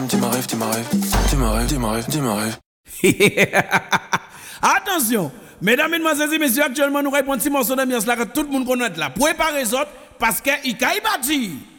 Attention, mesdames, mesdemoiselles et messieurs, actuellement nous répondons à petit morceau d'ambiance là que tout le monde connaît là. Préparez-vous parce qu'il y a bâti.